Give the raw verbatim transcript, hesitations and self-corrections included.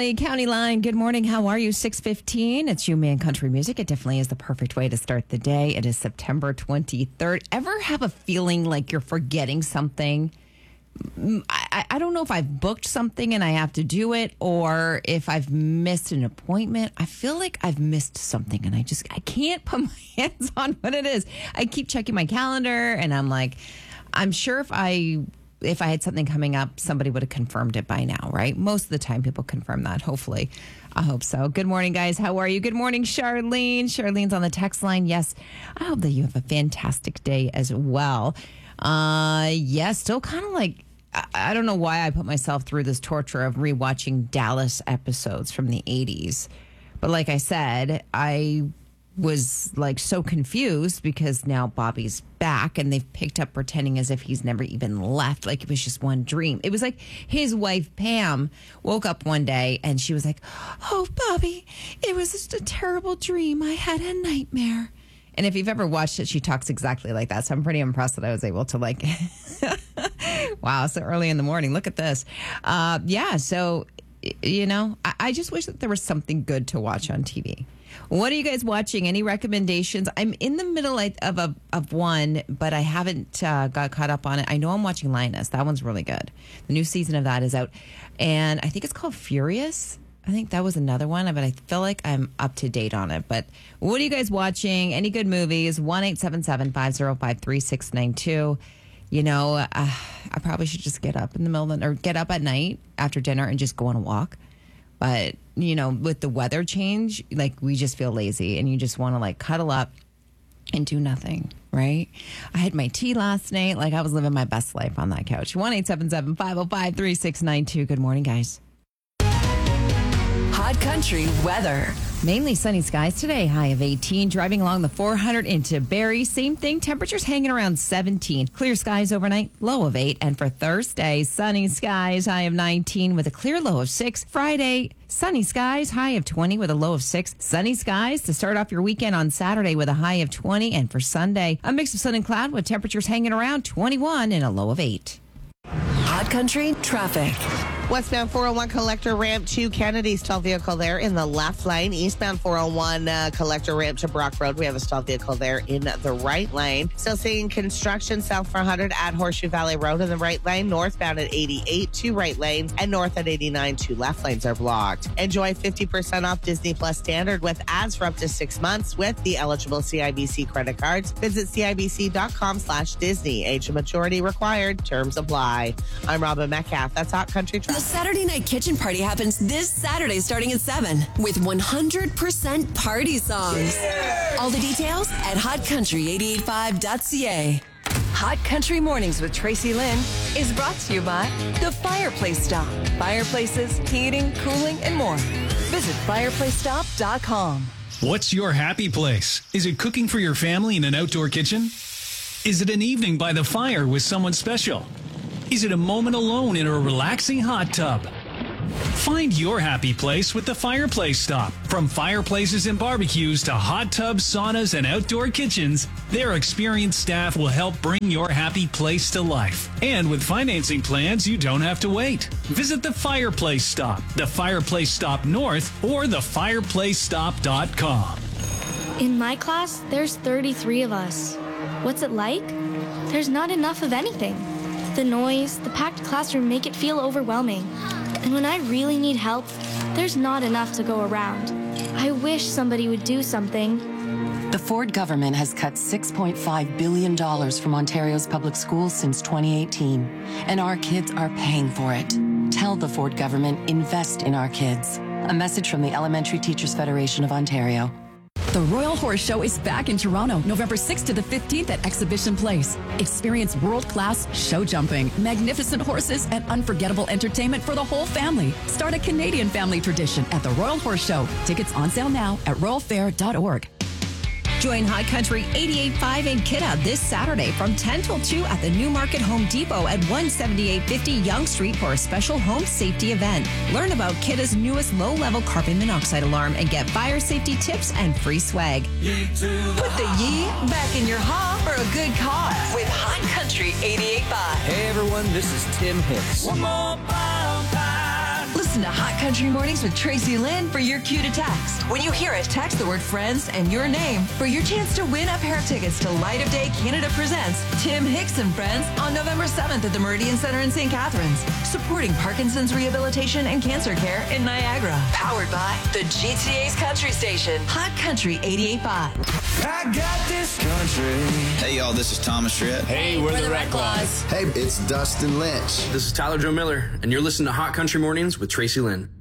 Hey, County Line, good morning. How are you? six fifteen. It's You Man Country Music. It definitely is the perfect way to start the day. It is September twenty-third. Ever have a feeling like you're forgetting something? I, I don't know if I've booked something and I have to do it, or if I've missed an appointment. I feel like I've missed something and I just, I can't put my hands on what it is. I keep checking my calendar and I'm like, I'm sure if I... if I had something coming up, somebody would have confirmed it by now, right? Most of the time people confirm that, hopefully. I hope so. Good morning, guys. How are you? Good morning, Charlene. Charlene's on the text line. Yes, I hope that you have a fantastic day as well. Uh, yes, still kind of like, I, I don't know why I put myself through this torture of rewatching Dallas episodes from the eighties. But like I said, I was like so confused because now Bobby's back and they've picked up pretending as if he's never even left. Like it was just one dream. It was like his wife, Pam, woke up one day and she was like, "Oh, Bobby, it was just a terrible dream. I had a nightmare." And if you've ever watched it, she talks exactly like that. So I'm pretty impressed that I was able to like, wow, so early in the morning. Look at this. Uh, yeah. So, you know, I, I just wish that there was something good to watch on T V. What are you guys watching? Any recommendations? I'm in the middle of a, of one, but I haven't uh, got caught up on it. I know I'm watching Lioness. That one's really good. The new season of that is out. And I think it's called Furious. I think that was another one, but I feel like I'm up to date on it. But what are you guys watching? Any good movies? one eight seven seven, five oh five, three six nine two. You know, uh, I probably should just get up in the middle of the, or get up at night after dinner and just go on a walk. But, you know, with the weather change, like we just feel lazy and you just want to like cuddle up and do nothing, right? I had my tea last night. Like I was living my best life on that couch. one eight seven seven, five oh five, three six nine two. Good morning, guys. Hot Country weather. Mainly sunny skies today, high of eighteen. Driving along the four hundred into Barrie, same thing. Temperatures hanging around seventeen. Clear skies overnight, low of eight. And for Thursday, sunny skies, high of nineteen with a clear low of six. Friday, sunny skies, high of twenty with a low of six. Sunny skies to start off your weekend on Saturday with a high of twenty. And for Sunday, a mix of sun and cloud with temperatures hanging around twenty-one and a low of eight. Hot Country traffic. Westbound four oh one collector ramp to Kennedy, stalled vehicle there in the left lane. Eastbound four oh one uh, collector ramp to Brock Road. We have a stalled vehicle there in the right lane. Still seeing construction south four hundred at Horseshoe Valley Road in the right lane. Northbound at eighty-eight, two right lanes. And north at eighty-nine, two left lanes are blocked. Enjoy fifty percent off Disney Plus Standard with ads for up to six months with the eligible C I B C credit cards. Visit cibc.com slash Disney. Age and maturity required. Terms apply. I'm Robin Metcalf. That's Hot Country Traffic. The Saturday Night Kitchen Party happens this Saturday starting at seven with one hundred percent party songs. Yeah. All the details at hot country eight eight five dot c a. Hot Country Mornings with Tracy Lynn is brought to you by The Fireplace Stop. Fireplaces, heating, cooling, and more. Visit fireplace stop dot com. What's your happy place? Is it cooking for your family in an outdoor kitchen? Is it an evening by the fire with someone special? Is it a moment alone in a relaxing hot tub? Find your happy place with the Fireplace Stop. From fireplaces and barbecues to hot tubs, saunas, and outdoor kitchens, their experienced staff will help bring your happy place to life. And with financing plans, you don't have to wait. Visit the Fireplace Stop, the Fireplace Stop North, or the fireplace stop dot com. In my class, there's thirty-three of us. What's it like? There's not enough of anything. The noise, the packed classroom make it feel overwhelming. And when I really need help, there's not enough to go around. I wish somebody would do something. The Ford government has cut six point five billion dollars from Ontario's public schools since twenty eighteen, and our kids are paying for it. Tell the Ford government, invest in our kids. A message from the Elementary Teachers Federation of Ontario. The Royal Horse Show is back in Toronto, November sixth to the fifteenth at Exhibition Place. Experience world-class show jumping, magnificent horses, and unforgettable entertainment for the whole family. Start a Canadian family tradition at the Royal Horse Show. Tickets on sale now at royal fair dot org. Join Hot Country eighty-eight point five in Kidda this Saturday from ten till two at the Newmarket Home Depot at one seventy-eight fifty Yonge Street for a special home safety event. Learn about Kidda's newest low-level carbon monoxide alarm and get fire safety tips and free swag. Put the yee back in your ha for a good cause with Hot Country eighty-eight point five. Hey everyone, this is Tim Hicks. One more pound pie. Listen Listen to Hot Country Mornings with Tracy Lynn for your cue to text. When you hear it, text the word friends and your name for your chance to win a pair of tickets to Light of Day Canada Presents Tim Hicks and Friends on November seventh at the Meridian Center in Saint Catharines. Supporting Parkinson's rehabilitation and cancer care in Niagara. Powered by the G T A's Country Station, Hot Country eighty-eight point five. I got this country. Hey, y'all, this is Thomas Rhett. Hey, we're, we're the, the Red Claws. Hey, it's Dustin Lynch. This is Tyler Joe Miller, and you're listening to Hot Country Mornings with Tracy Lynn.